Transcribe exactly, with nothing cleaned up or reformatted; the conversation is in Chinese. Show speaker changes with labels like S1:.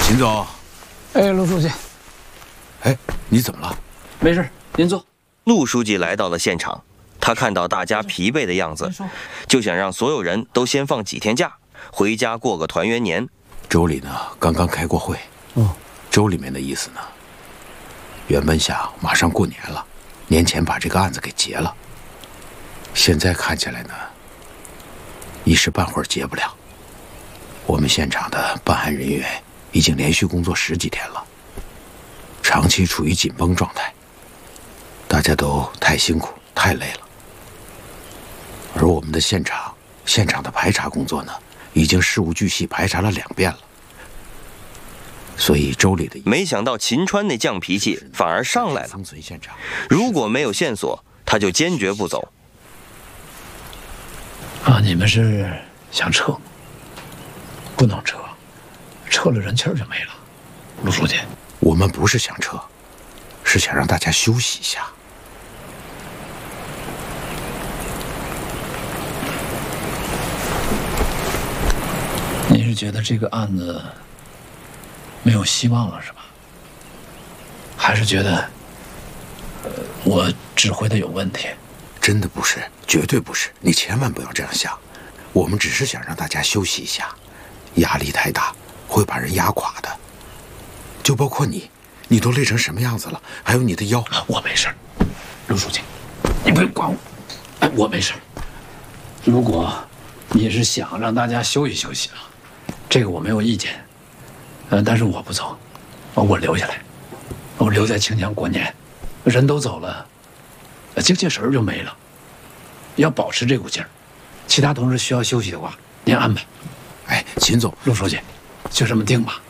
S1: 秦总，
S2: 哎，陆书记，
S1: 哎，你怎么了？
S2: 没事，您坐。
S3: 陆书记来到了现场，他看到大家疲惫的样子，就想让所有人都先放几天假，回家过个团圆年。
S1: 州里呢刚刚开过会，
S2: 哦，
S1: 州里面的意思呢，原本想马上过年了，年前把这个案子给结了，现在看起来呢，一时半会儿结不了。我们现场的办案人员已经连续工作十几天了，长期处于紧绷状态，大家都太辛苦太累了。而我们的现场现场的排查工作呢，已经事无巨细排查了两遍了，所以州里的
S3: 没想到秦川那犟脾气反而上来了。如果没有线索，他就坚决不走。
S2: 啊，你们是想撤？不能撤，撤了人气儿就没了。陆书记，
S1: 我们不是想撤，是想让大家休息一下。
S2: 您是觉得这个案子没有希望了是吧？还是觉得呃我指挥的有问题？
S1: 真的不是，绝对不是，你千万不要这样想。我们只是想让大家休息一下，压力太大会把人压垮的。就包括你，你都累成什么样子了，还有你的腰。
S2: 我没事，陆书记，你不用管我。哎，我没事。如果你是想让大家休息休息啊，这个我没有意见。呃，但是我不走，我留下来，我留在清江过年。人都走了，精气神就没了。要保持这股劲儿。其他同志需要休息的话，您安排。
S1: 哎，秦总，
S2: 陆书记，就这么定吧。